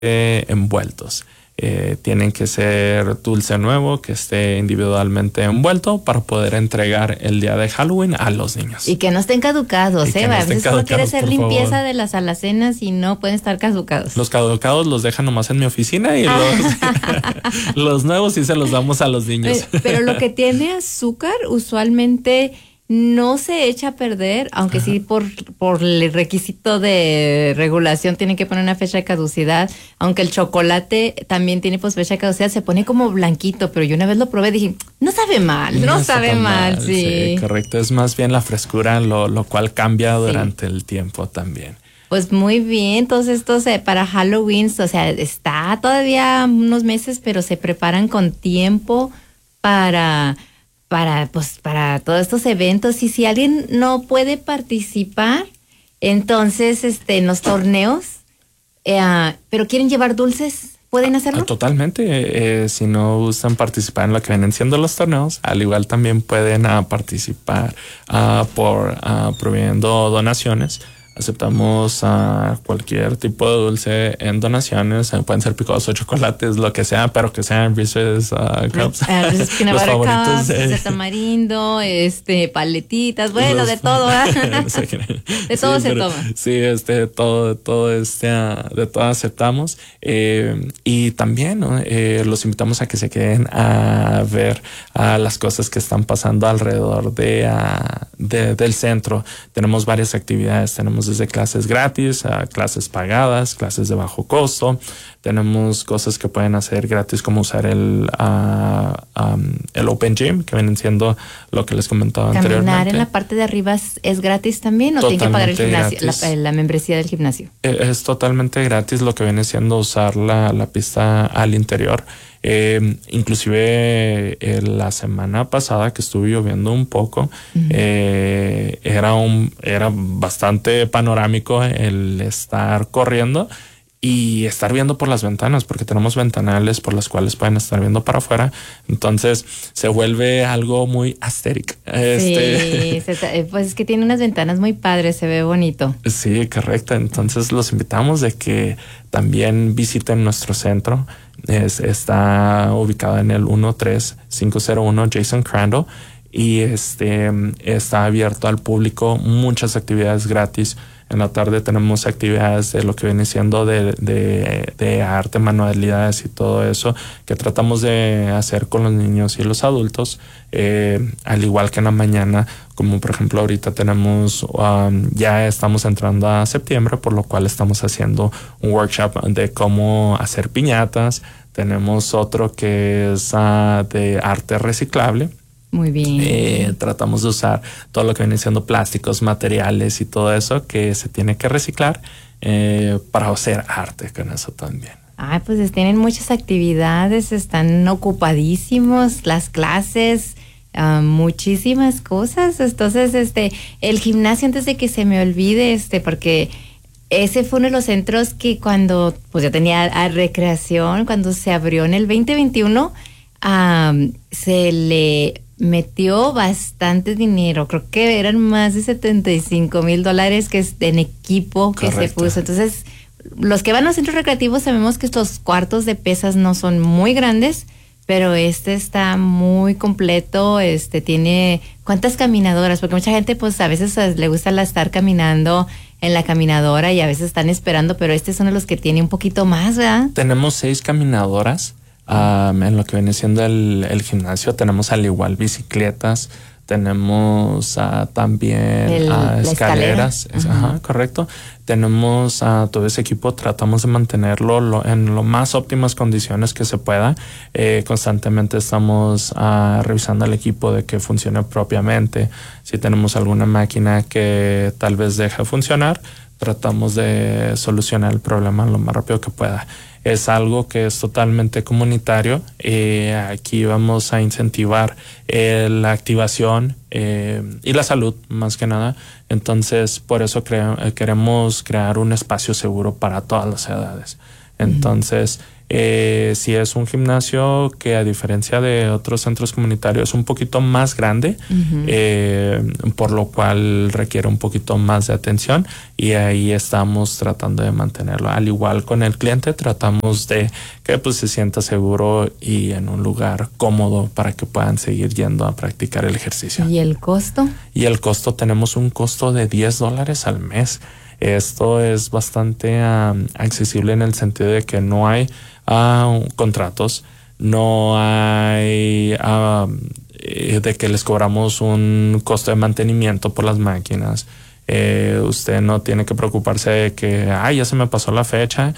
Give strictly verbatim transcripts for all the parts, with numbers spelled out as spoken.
eh, envueltos. Eh, tienen que ser dulce nuevo, que esté individualmente envuelto para poder entregar el día de Halloween a los niños. Y que no estén caducados, Y ¿eh? no A estén veces uno quiere hacer caducados, por limpieza favor. de las alacenas y no pueden estar caducados. Los caducados los dejan nomás en mi oficina y los, los nuevos sí se los damos a los niños. Pero lo que tiene azúcar usualmente no se echa a perder, aunque Ajá. sí por, por el requisito de regulación tienen que poner una fecha de caducidad, aunque el chocolate también tiene pues fecha de caducidad, se pone como blanquito, pero yo una vez lo probé y dije, no sabe mal, no, no sabe mal, mal, sí. Sí, correcto, es más bien la frescura, lo, lo cual cambia durante sí. el tiempo también. Pues muy bien, entonces esto se, para Halloween, o sea, está todavía unos meses, pero se preparan con tiempo para... para pues para todos estos eventos. Y si alguien no puede participar, entonces este en los torneos, eh, pero quieren llevar dulces, ¿pueden hacerlo? Ah, totalmente. Eh, si no gustan participar en lo que vienen siendo los torneos, al igual también pueden uh, participar uh, por uh, proveyendo donaciones. Aceptamos uh, cualquier tipo de dulce en donaciones. Uh, pueden ser picados o chocolates, lo que sea, pero que sean Reese's uh, Cups. Uh, Reese's Peanut Butter Cups, de tamarindo, este, paletitas, bueno, los, de todo, ¿eh? De todo sí, se pero, toma. Sí, este, todo, todo este, uh, de todo aceptamos. Eh, y también ¿no? eh, los invitamos a que se queden a ver uh, las cosas que están pasando alrededor de, uh, de del centro. Tenemos varias actividades, tenemos desde clases gratis a clases pagadas, clases de bajo costo. Tenemos cosas que pueden hacer gratis como usar el uh, um, el Open Gym, que vienen siendo lo que les comentaba Caminar anteriormente. ¿Caminar en la parte de arriba es, es gratis también o tienen que pagar el gimnasio, la, la membresía del gimnasio? Es totalmente gratis lo que viene siendo usar la, la pista al interior. Eh, inclusive eh, la semana pasada que estuve lloviendo un poco, uh-huh. eh, era un era bastante panorámico el estar corriendo y estar viendo por las ventanas, porque tenemos ventanales por las cuales pueden estar viendo para afuera. Entonces se vuelve algo muy asteric. Este... Sí, pues es que tiene unas ventanas muy padres, se ve bonito. Sí, correcto. Entonces los invitamos de que también visiten nuestro centro. Es, está ubicado en el uno tres cinco cero uno Jason Crandall y este está abierto al público, muchas actividades gratis. En la tarde tenemos actividades de lo que viene siendo de, de, de arte, manualidades y todo eso que tratamos de hacer con los niños y los adultos, eh, al igual que en la mañana, como por ejemplo ahorita tenemos, um, ya estamos entrando a septiembre, por lo cual estamos haciendo un workshop de cómo hacer piñatas. Tenemos otro que es uh, de arte reciclable. Muy bien. Eh, tratamos de usar todo lo que viene siendo plásticos, materiales y todo eso que se tiene que reciclar eh, para hacer arte con eso también. Ay, pues tienen muchas actividades, están ocupadísimos, las clases, uh, muchísimas cosas. Entonces, este, el gimnasio, antes de que se me olvide, este, porque ese fue uno de los centros que cuando, pues yo tenía a recreación, cuando se abrió en el veinte veintiuno, um, se le metió bastante dinero, creo que eran más de setenta y cinco mil dólares que es en equipo que Correcto. Se puso. Entonces, los que van a los centros recreativos sabemos que estos cuartos de pesas no son muy grandes, pero este está muy completo. Este tiene, ¿cuántas caminadoras? Porque mucha gente pues a veces le gusta la estar caminando en la caminadora y a veces están esperando, pero este es uno de los que tiene un poquito más, ¿verdad? Tenemos seis caminadoras. Um, en lo que viene siendo el, el gimnasio tenemos al igual bicicletas, tenemos uh, también el, uh, escaleras, es, ajá, correcto. Tenemos uh, todo ese equipo, tratamos de mantenerlo lo, en lo más óptimas condiciones que se pueda. Eh, constantemente estamos uh, revisando el equipo de que funcione propiamente. Si tenemos alguna máquina que tal vez deja funcionar, tratamos de solucionar el problema lo más rápido que pueda. Es algo que es totalmente comunitario. Eh, aquí vamos a incentivar eh, la activación eh, y la salud, más que nada. Entonces, por eso cre- queremos crear un espacio seguro para todas las edades. Entonces, eh, si es un gimnasio que a diferencia de otros centros comunitarios es un poquito más grande, uh-huh. eh, por lo cual requiere un poquito más de atención, y ahí estamos tratando de mantenerlo. Al igual con el cliente, tratamos de que pues se sienta seguro y en un lugar cómodo para que puedan seguir yendo a practicar el ejercicio. ¿Y el costo? Y el costo, tenemos un costo de diez dólares al mes. Esto es bastante um, accesible en el sentido de que no hay uh, contratos, no hay uh, de que les cobramos un costo de mantenimiento por las máquinas. Eh, usted no tiene que preocuparse de que ay, ya se me pasó la fecha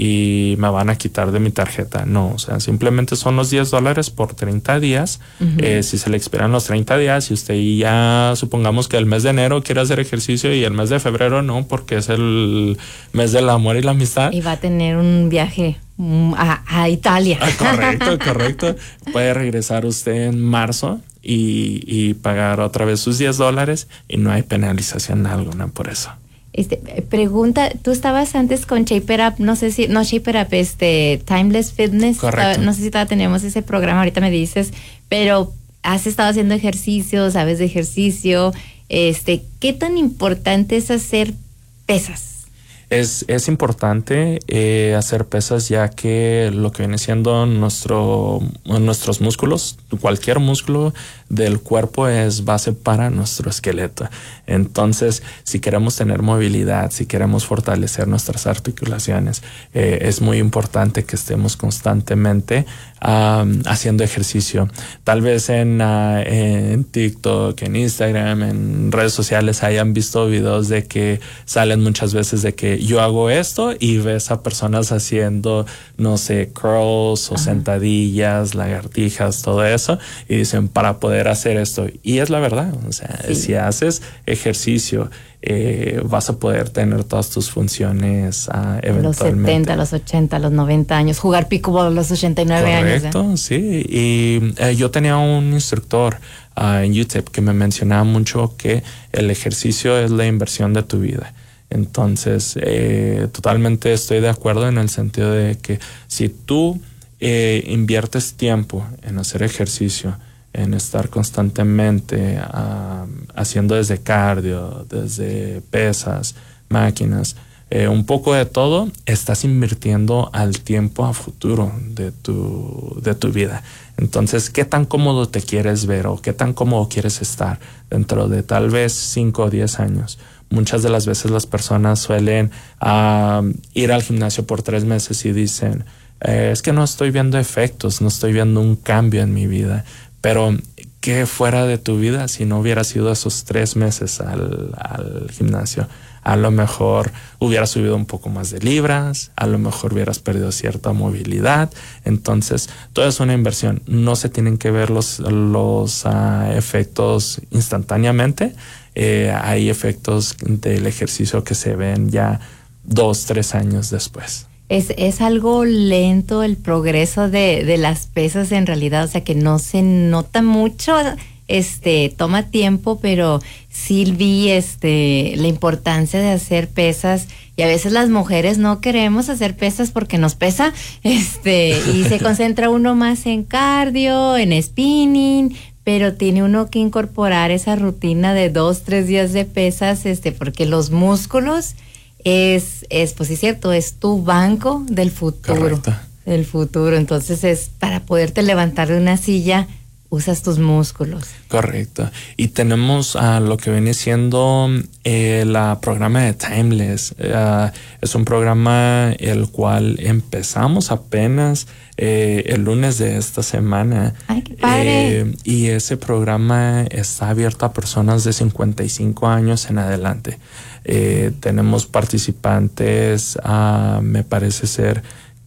y me van a quitar de mi tarjeta. No, o sea, simplemente son los diez dólares por treinta días. Uh-huh. Eh, si se le expiran los treinta días y usted ya supongamos que el mes de enero quiere hacer ejercicio y el mes de febrero no, porque es el mes del amor y la amistad. Y va a tener un viaje a, a Italia. Ah, correcto, correcto. Puede regresar usted en marzo y, y pagar otra vez sus diez dólares y no hay penalización alguna por eso. Este, pregunta, tú estabas antes con Shaper Up, no sé si, no Shaper Up, este, Timeless Fitness. Correcto. No sé si todavía tenemos ese programa, ahorita me dices, pero has estado haciendo ejercicio, sabes de ejercicio, este, ¿qué tan importante es hacer pesas? Es, es importante eh, hacer pesas, ya que lo que viene siendo nuestro, nuestros músculos, cualquier músculo del cuerpo es base para nuestro esqueleto. Entonces, si queremos tener movilidad, si queremos fortalecer nuestras articulaciones, eh, es muy importante que estemos constantemente um, haciendo ejercicio. Tal vez en, uh, en TikTok, en Instagram, en redes sociales hayan visto videos de que salen muchas veces de que yo hago esto y ves a personas haciendo, no sé, curls o Ajá. sentadillas, lagartijas, todo eso, y dicen para poder hacer esto. Y es la verdad, o sea, sí. si haces ejercicio, eh, vas a poder tener todas tus funciones uh, eventualmente. Los setenta, los ochenta, los noventa años, jugar pickleball a los ochenta y nueve años. Correcto, ¿eh? sí. Y eh, yo tenía un instructor uh, en U T E P que me mencionaba mucho que el ejercicio es la inversión de tu vida. Entonces, eh, totalmente estoy de acuerdo en el sentido de que si tú eh, inviertes tiempo en hacer ejercicio, en estar constantemente uh, haciendo desde cardio, desde pesas, máquinas, eh, un poco de todo, estás invirtiendo al tiempo a futuro de tu, de tu vida. Entonces, ¿qué tan cómodo te quieres ver o qué tan cómodo quieres estar dentro de tal vez cinco o diez años? Muchas de las veces las personas suelen uh, ir al gimnasio por tres meses y dicen, eh, es que no estoy viendo efectos, no estoy viendo un cambio en mi vida. Pero, ¿qué fuera de tu vida si no hubieras ido esos tres meses al, al gimnasio? A lo mejor hubieras subido un poco más de libras, a lo mejor hubieras perdido cierta movilidad. Entonces, todo es una inversión. No se tienen que ver los, los uh, efectos instantáneamente. Eh, hay efectos del ejercicio que se ven ya dos, tres años después. Es, es algo lento el progreso de, de las pesas en realidad, o sea que no se nota mucho, este, toma tiempo, pero sí vi este, la importancia de hacer pesas, y a veces las mujeres no queremos hacer pesas porque nos pesa, este, y se concentra uno más en cardio, en spinning, pero tiene uno que incorporar esa rutina de dos, tres días de pesas, este, porque los músculos es, es, pues sí es cierto, es tu banco del futuro. Correcto. Del futuro. Entonces es para poderte levantar de una silla, usas tus músculos. Correcto. Y tenemos uh, lo que viene siendo el uh, programa de Timeless. Uh, es un programa el cual empezamos apenas eh, el lunes de esta semana. ¡Ay, qué padre! Eh, y ese programa está abierto a personas de cincuenta y cinco años en adelante. Eh, tenemos participantes, uh, me parece ser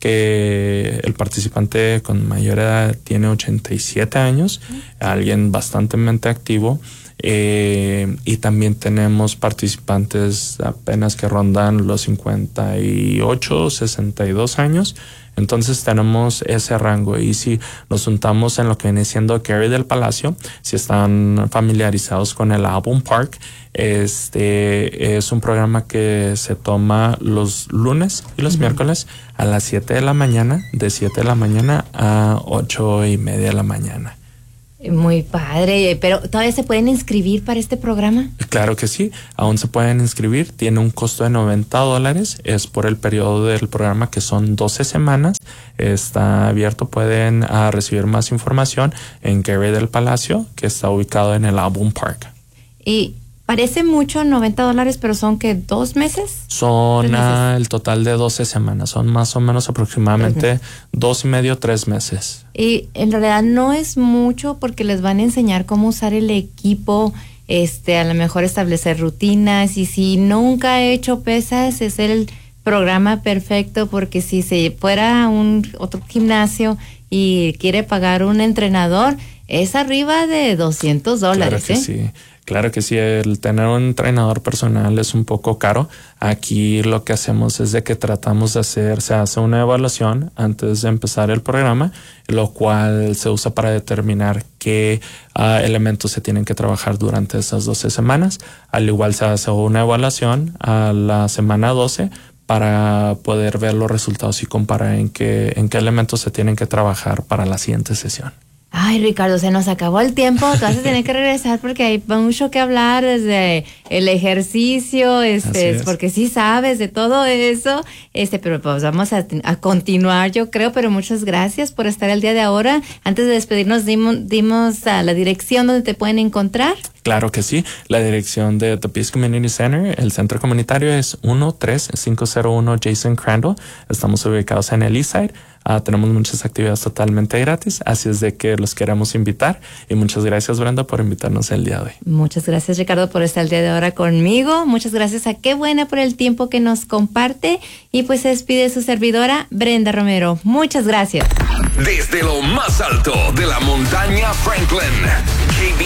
que el participante con mayor edad tiene ochenta y siete años, alguien bastante activo, Eh, y también tenemos participantes apenas que rondan los cincuenta y ocho, sesenta y dos años. Entonces tenemos ese rango, y si nos juntamos en lo que viene siendo Gary del Palacio, si están familiarizados con el Album Park, este es un programa que se toma los lunes y los uh-huh. miércoles a las siete de la mañana, de siete de la mañana a ocho y media de la mañana. Muy padre, pero ¿todavía se pueden inscribir para este programa? Claro que sí, aún se pueden inscribir, tiene un costo de noventa dólares, es por el periodo del programa que son doce semanas, está abierto, pueden uh, recibir más información en Gary del Palacio, que está ubicado en el Album Park. Y parece mucho noventa dólares, pero son que dos meses. Son uh, el total de doce semanas, son más o menos aproximadamente uh-huh. dos y medio, tres meses. Y en realidad no es mucho porque les van a enseñar cómo usar el equipo, este, a lo mejor establecer rutinas, y si nunca he hecho pesas es el programa perfecto, porque si se fuera a un otro gimnasio y quiere pagar un entrenador, es arriba de doscientos dólares. Claro que ¿eh? sí. Claro que sí, el tener un entrenador personal es un poco caro. Aquí lo que hacemos es de que tratamos de hacer, se hace una evaluación antes de empezar el programa, lo cual se usa para determinar qué uh, elementos se tienen que trabajar durante esas doce semanas. Al igual se hace una evaluación a la semana doce para poder ver los resultados y comparar en qué, en qué elementos se tienen que trabajar para la siguiente sesión. Ay, Ricardo, se nos acabó el tiempo, tú vas a tener que regresar porque hay mucho que hablar desde el ejercicio, este, es. porque sí sabes de todo eso, este, pero pues vamos a, a continuar, yo creo, pero muchas gracias por estar el día de ahora. Antes de despedirnos, dimos, dimos a la dirección donde te pueden encontrar. Claro que sí, la dirección de The Peace Community Center, el centro comunitario, es uno tres cinco cero uno Jason Crandall, estamos ubicados en el Eastside. Uh, tenemos muchas actividades totalmente gratis, así es de que los queremos invitar, y muchas gracias, Brenda, por invitarnos el día de hoy. Muchas gracias, Ricardo, por estar el día de ahora conmigo. Muchas gracias a Qué Buena por el tiempo que nos comparte, y pues se despide su servidora, Brenda Romero. Muchas gracias. Desde lo más alto de la montaña Franklin, K B